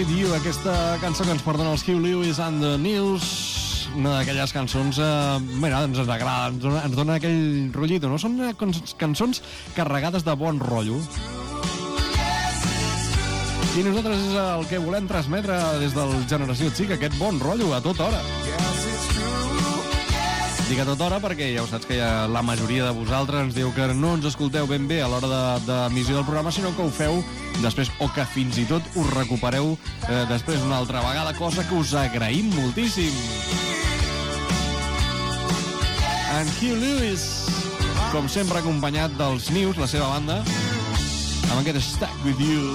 You, aquesta cançó que ens porten els Huey Lewis and the News, una d'aquelles cançons mira, ens agrada, ens dona aquell rotllito, no? Són cançons carregades de bon rotllo i nosaltres és el que volem transmetre des del Generació Xic, aquest bon rotllo a tota hora. Dic a tota hora perquè ja ho saps que la majoria de vosaltres ens diu que no ens escolteu ben bé a l'hora d'emissió del programa, sinó que ho feu després, o que fins i tot us recupereu després una altra vegada, cosa que us agraïm moltíssim. En Huey Lewis, com sempre acompanyat dels News, la seva banda, amb aquest Stuck With You.